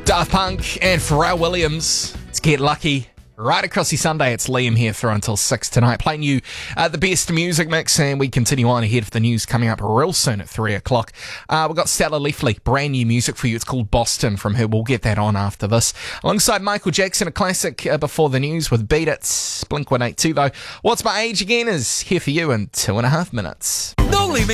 Daft Punk and Pharrell Williams. It's Get Lucky. Right across the Sunday, it's Liam here through until 6 tonight, playing you the best music mix, and we continue on ahead of the news coming up real soon at 3 o'clock. We've got Stella Lefley, brand new music for you. It's called Boston from her. We'll get that on after this. Alongside Michael Jackson, a classic before the news with Beat It. Blink-182 though. What's My Age Again is here for you in 2.5 minutes. Don't leave me